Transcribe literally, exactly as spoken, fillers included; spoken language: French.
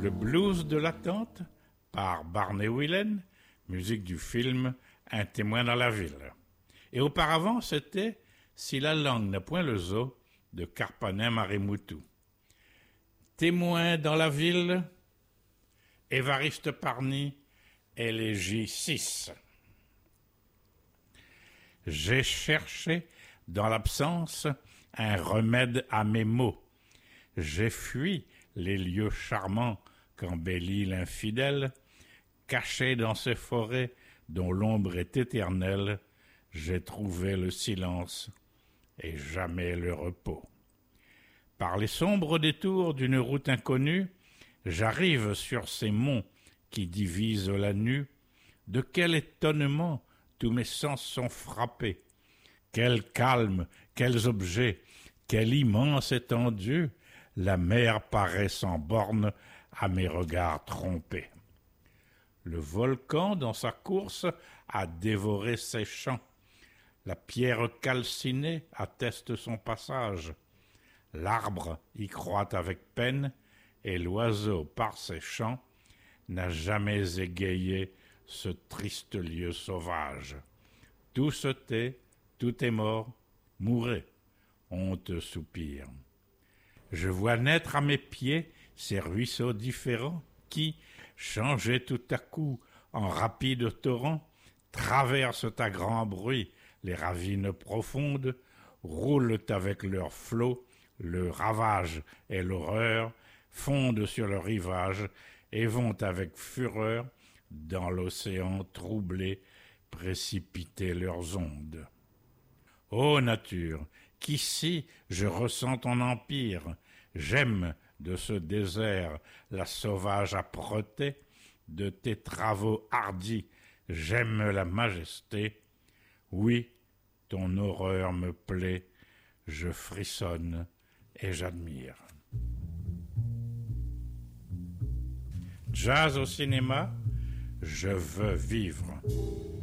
Le blues de l'attente par Barney Whelan, musique du film Un témoin dans la ville. Et auparavant, c'était Si la langue n'a point le zoo de Carpanen Marimoutou. Témoin dans la ville, Évariste Parny, élégie six. J'ai cherché dans l'absence un remède à mes maux. J'ai fui les lieux charmants qu'embellit l'infidèle. Caché dans ces forêts dont l'ombre est éternelle, j'ai trouvé le silence et jamais le repos. Par les sombres détours d'une route inconnue, j'arrive sur ces monts qui divisent la nue. De quel étonnement tous mes sens sont frappés. Quel calme, quels objets, quelle immense étendue, la mer paraît sans borne à mes regards trompés. Le volcan, dans sa course, a dévoré ses champs. La pierre calcinée atteste son passage. L'arbre y croît avec peine, et l'oiseau, par ses chants, n'a jamais égayé ce triste lieu sauvage. Tout se tait, tout est mort, mourez, honte soupire. Je vois naître à mes pieds ces ruisseaux différents qui, changés tout à coup en rapides torrents, traversent à grand bruit les ravines profondes, roulent avec leurs flots, le ravage et l'horreur, fondent sur le rivage et vont avec fureur dans l'océan troublé précipiter leurs ondes. Ô nature, qu'ici je ressens ton empire, j'aime de ce désert la sauvage âpreté, de tes travaux hardis, j'aime la majesté. Oui, ton horreur me plaît, je frissonne et j'admire. Jazz au cinéma, je veux vivre.